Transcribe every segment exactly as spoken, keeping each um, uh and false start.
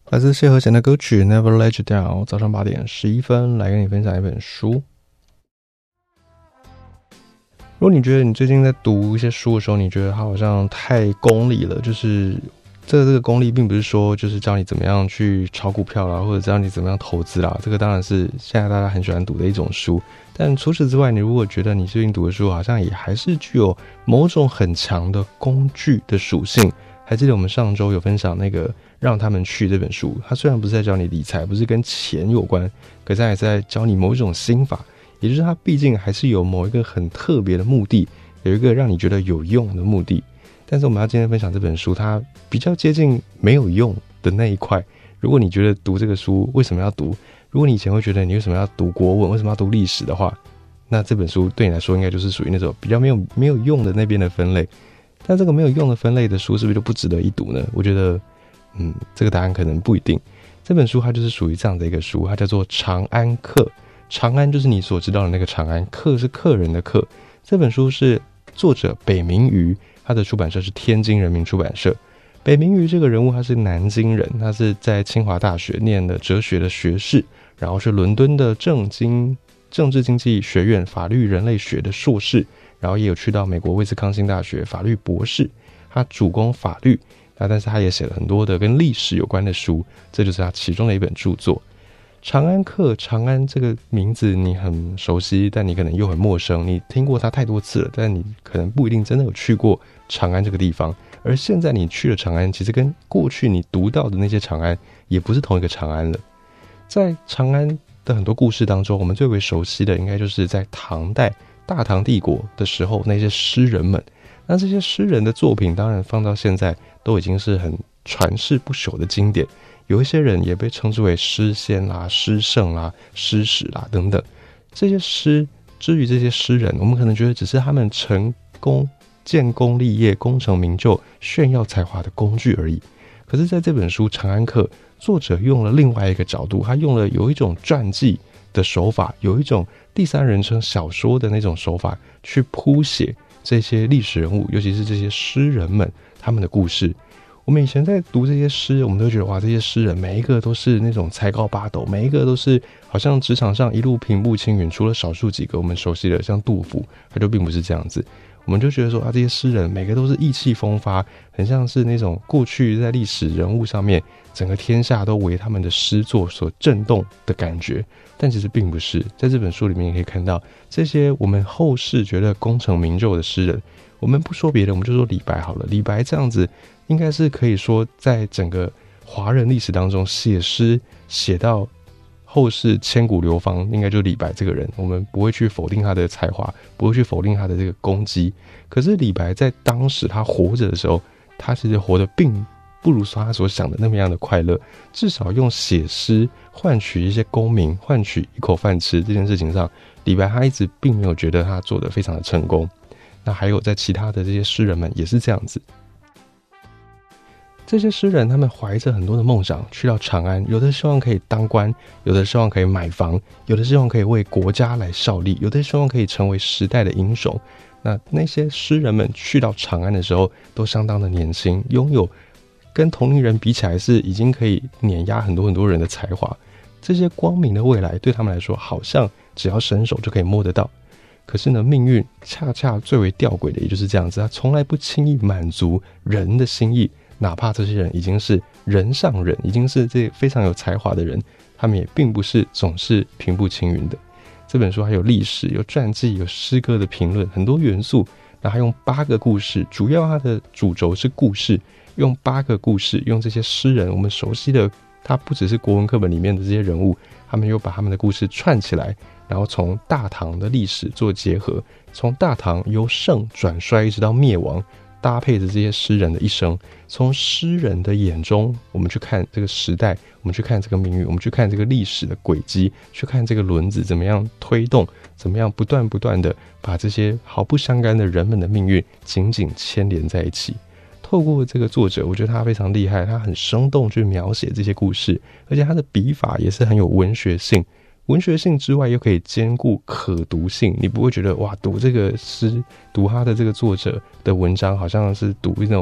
来自谢和弦的歌曲 Never Let You Down， 早上八点十一分来跟你分享一本书。如果你觉得你最近在读一些书的时候，你觉得它好像太功利了，就是这个这个功利并不是说就是教你怎么样去炒股票啦，或者教你怎么样投资啦，这个当然是现在大家很喜欢读的一种书。但除此之外，你如果觉得你最近读的书好像也还是具有某种很强的工具的属性，还记得我们上周有分享那个让他们去这本书，它虽然不是在教你理财，不是跟钱有关，可是它也是在教你某一种心法，也就是它毕竟还是有某一个很特别的目的，有一个让你觉得有用的目的。但是我们要今天分享这本书，它比较接近没有用的那一块。如果你觉得读这个书为什么要读，如果你以前会觉得你为什么要读国文，为什么要读历史的话，那这本书对你来说应该就是属于那种比较没有没有用的那边的分类。但这个没有用的分类的书是不是就不值得一读呢？我觉得嗯，这个答案可能不一定。这本书它就是属于这样的一个书，它叫做长安客。长安就是你所知道的那个长安，客是客人的客。这本书是作者北明瑜，他的出版社是天津人民出版社。北明瑜这个人物他是南京人，他是在清华大学念的哲学的学士，然后是伦敦的政经政治经济学院法律人类学的硕士，然后也有去到美国威斯康星大学法律博士。他主攻法律，那但是他也写了很多的跟历史有关的书，这就是他其中的一本著作。长安客，长安这个名字你很熟悉，但你可能又很陌生，你听过它太多次了，但你可能不一定真的有去过长安这个地方。而现在你去了长安，其实跟过去你读到的那些长安也不是同一个长安了。在长安的很多故事当中，我们最为熟悉的应该就是在唐代大唐帝国的时候那些诗人们。那这些诗人的作品当然放到现在都已经是很传世不朽的经典，有一些人也被称之为诗仙啦、诗圣啦、诗史啦等等。这些诗，至于这些诗人，我们可能觉得只是他们成功建功立业、功成名就、炫耀才华的工具而已。可是在这本书《长安客》，作者用了另外一个角度，他用了有一种传记的手法，有一种第三人称小说的那种手法去谱写这些历史人物，尤其是这些诗人们他们的故事。我们以前在读这些诗，我们都觉得哇，这些诗人每一个都是那种才高八斗，每一个都是好像职场上一路平步青云，除了少数几个我们熟悉的像杜甫，他就并不是这样子。我们就觉得说啊，这些诗人每个都是意气风发，很像是那种过去在历史人物上面整个天下都为他们的诗作所震动的感觉。但其实并不是，在这本书里面也可以看到这些我们后世觉得功成名就的诗人。我们不说别的，我们就说李白好了。李白这样子应该是可以说在整个华人历史当中写诗写到后世千古流芳，应该就是李白这个人。我们不会去否定他的才华，不会去否定他的这个功绩。可是李白在当时他活着的时候，他其实活得并不如说他所想的那么样的快乐。至少用写诗换取一些功名，换取一口饭吃这件事情上，李白他一直并没有觉得他做得非常的成功。那还有在其他的这些诗人们也是这样子。这些诗人他们怀着很多的梦想去到长安，有的希望可以当官，有的希望可以买房，有的希望可以为国家来效力，有的希望可以成为时代的英雄。那那些诗人们去到长安的时候都相当的年轻，拥有跟同龄人比起来是已经可以碾压很多很多人的才华。这些光明的未来对他们来说好像只要伸手就可以摸得到。可是呢，命运恰恰最为吊诡的也就是这样子，他从来不轻易满足人的心意，哪怕这些人已经是人上人，已经是这非常有才华的人，他们也并不是总是平步青云的。这本书还有历史，有传记，有诗歌的评论，很多元素。那还用八个故事，主要它的主轴是故事，用八个故事，用这些诗人我们熟悉的，他不只是国文课本里面的这些人物，他们又把他们的故事串起来，然后从大唐的历史做结合，从大唐由盛转衰一直到灭亡，搭配着这些诗人的一生，从诗人的眼中我们去看这个时代，我们去看这个命运，我们去看这个历史的轨迹，去看这个轮子怎么样推动，怎么样不断不断的把这些毫不相干的人们的命运紧紧牵连在一起。透过这个作者，我觉得他非常厉害，他很生动去描写这些故事，而且他的笔法也是很有文学性，文学性之外又可以兼顾可读性，你不会觉得哇，读这个诗，读他的这个作者的文章好像是读那种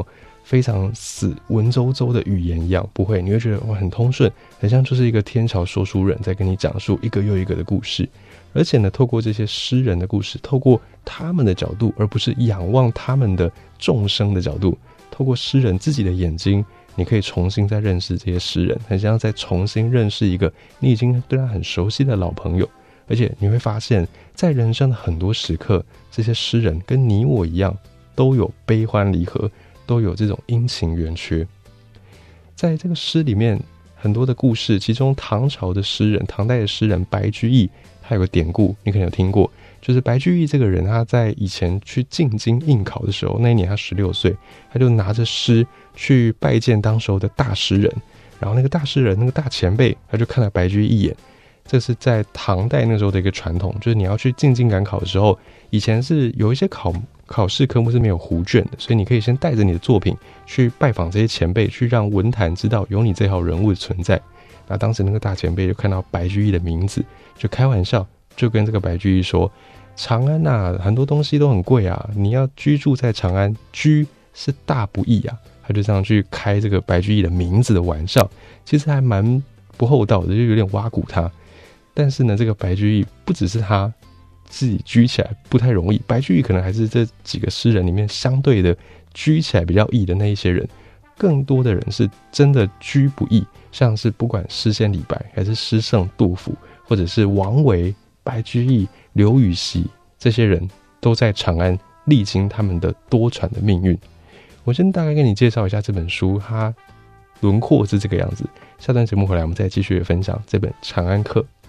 非常死文绉绉的语言一样，不会，你会觉得哇很通顺，很像就是一个天桥说书人在跟你讲述一个又一个的故事。而且呢，透过这些诗人的故事，透过他们的角度，而不是仰望他们的众生的角度，透过诗人自己的眼睛，你可以重新再认识这些诗人，很像再重新认识一个你已经对他很熟悉的老朋友。而且你会发现，在人生的很多时刻，这些诗人跟你我一样，都有悲欢离合，都有这种阴晴圆缺。在这个诗里面很多的故事，其中唐朝的诗人，唐代的诗人白居易，他有个典故你可能有听过，就是白居易这个人，他在以前去进京应考的时候，那一年他十六岁，他就拿着诗去拜见当时候的大诗人，然后那个大诗人，那个大前辈，他就看了白居易一眼。这是在唐代那时候的一个传统，就是你要去进京赶考的时候，以前是有一些考考试科目是没有糊卷的，所以你可以先带着你的作品去拜访这些前辈，去让文坛知道有你这号人物的存在。那当时那个大前辈就看到白居易的名字，就开玩笑，就跟这个白居易说：长安啊，很多东西都很贵啊，你要居住在长安，居是大不易啊。他就这样去开这个白居易的名字的玩笑，其实还蛮不厚道的，就有点挖苦他。但是呢，这个白居易不只是他自己居起来不太容易，白居易可能还是这几个诗人里面相对的居起来比较易的那一些人，更多的人是真的居不易，像是不管诗仙李白，还是诗圣杜甫，或者是王维、白居易、刘禹锡，这些人都在长安历经他们的多舛的命运。我先大概跟你介绍一下这本书，它轮廓是这个样子。下段节目回来，我们再继续分享这本《长安客》。